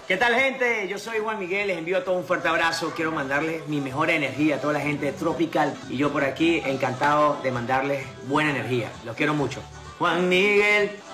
¿Qué tal, gente? Yo soy Juan Miguel, les envío todo un fuerte abrazo. Quiero mandarles mi mejor energía a toda la gente de Tropical. Y yo por aquí encantado de mandarles buena energía. Los quiero mucho. Juan Miguel.